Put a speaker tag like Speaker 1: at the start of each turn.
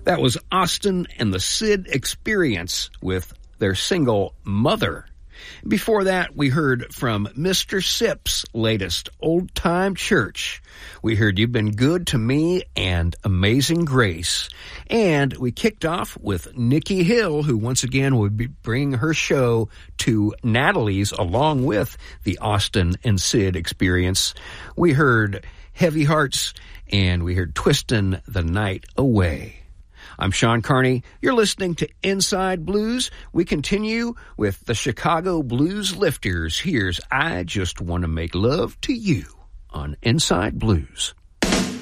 Speaker 1: That was Austin and the Sid Experience with their single, Mother. Before that, we heard from Mr. Sipp's latest, Old Time Church. We heard You've Been Good to Me and Amazing Grace. And we kicked off with Nikki Hill, who once again will be bringing her show to Natalie's along with the Austin and Sid Experience. We heard Heavy Hearts, and we heard Twistin' the Night Away. I'm Sean Carney. You're listening to Inside Blues. We continue with the Chicago Blues Lifters. Here's I Just Want to Make Love to You on Inside Blues.